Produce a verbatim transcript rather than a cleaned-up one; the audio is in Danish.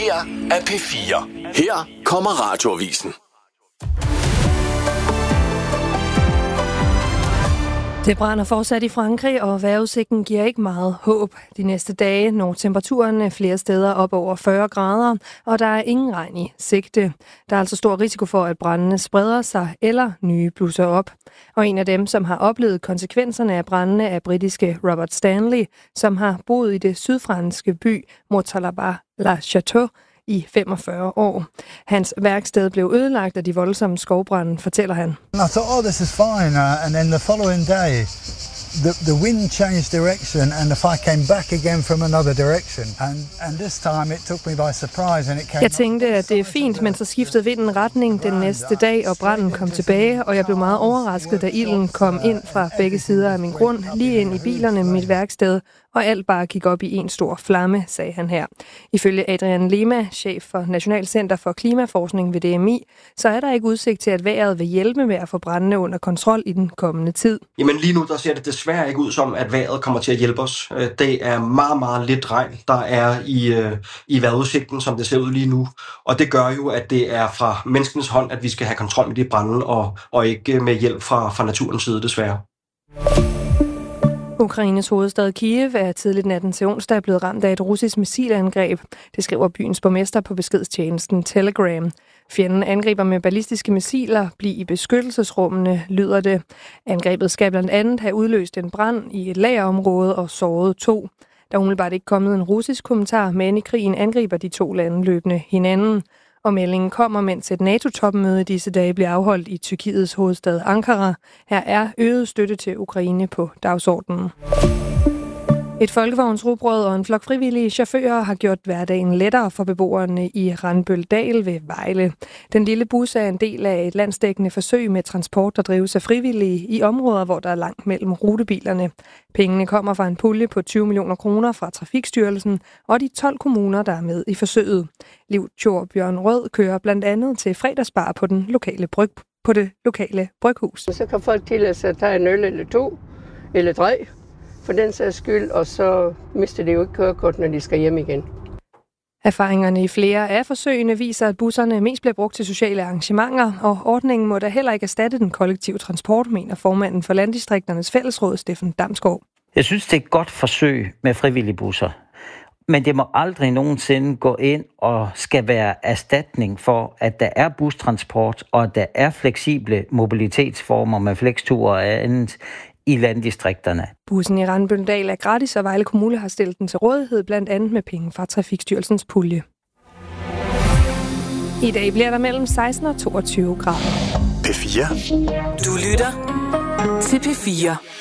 her er P fire. Her kommer Radioavisen. Det brænder fortsat i Frankrig, og vejrudsigten giver ikke meget håb. De næste dage når temperaturen flere steder op over fyrre grader, og der er ingen regn i sigte. Der er altså stor risiko for, at brændene spreder sig eller nye blusser op. Og en af dem, som har oplevet konsekvenserne af brændene, er britiske Robert Stanley, som har boet i det sydfranske by Montalbán-la-Château i femogfyrre år. Hans værksted blev ødelagt af de voldsomme skovbrande, fortæller han. I thought, oh, this is fine, uh, and then the following day, the the wind changed direction, and the fire came back again from another direction, and and this time it took me by surprise, and it came. Jeg tænkte, at det er fint, men så skiftede vinden retning den næste dag, og branden kom tilbage, og jeg blev meget overrasket, da ilden kom ind fra begge sider af min grund, lige ind i bilerne med mit værksted, og alt bare gik op i en stor flamme, sagde han her. Ifølge Adrian Lema, chef for National Center for Klimaforskning ved D M I, så er der ikke udsigt til, at vejret vil hjælpe med at få brændene under kontrol i den kommende tid. Jamen lige nu, der ser det desværre ikke ud som, at vejret kommer til at hjælpe os. Det er meget, meget lidt regn, der er i, i vejrudsigten, som det ser ud lige nu. Og det gør jo, at det er fra menneskens hånd, at vi skal have kontrol med de brænde, og, og ikke med hjælp fra, fra naturens side, desværre. Ukraines hovedstad Kiev er tidligt natten til onsdag blevet ramt af et russisk missilangreb. Det skriver byens borgmester på beskedstjenesten Telegram. Fjenden angriber med ballistiske missiler. Bliv i beskyttelsesrummene, lyder det. Angrebet skal blandt andet have udløst en brand i et lagerområde og såret to. Der er umiddelbart ikke kommet en russisk kommentar, men i krigen angriber de to lande løbende hinanden. Og meldingen kommer, mens et NATO-topmøde i disse dage bliver afholdt i Tyrkiets hovedstad Ankara. Her er øget støtte til Ukraine på dagsordenen. Et folkevognsrugbrød og en flok frivillige chauffører har gjort hverdagen lettere for beboerne i Randbøldal ved Vejle. Den lille bus er en del af et landsdækkende forsøg med transport, der drives af frivillige i områder, hvor der er langt mellem rutebilerne. Pengene kommer fra en pulje på tyve millioner kroner fra Trafikstyrelsen og de tolv kommuner, der er med i forsøget. Liv Thorbjørn Rød kører blandt andet til fredagsbar på, den lokale bryg, på det lokale bryghus. Så kan folk tillade sig at tage en øl eller to eller tre for den sags skyld, og så mister det jo ikke kørekort, når de skal hjem igen. Erfaringerne i flere af forsøgene viser, at busserne mest bliver brugt til sociale arrangementer, og ordningen må da heller ikke erstatte den kollektive transport, mener formanden for Landdistrikternes Fællesråd, Steffen Damsgaard. Jeg synes, det er et godt forsøg med frivillige busser, men det må aldrig nogensinde gå ind og skal være erstatning for, at der er bustransport, og at der er fleksible mobilitetsformer med flexture og andet i landdistrikterne. Bussen i Randbøldal er gratis, og Vejle Kommune har stillet den til rådighed, blandt andet med penge fra Trafikstyrelsens pulje. I dag bliver der mellem seksten og toogtyve grader. P fire. Du lytter til P fire.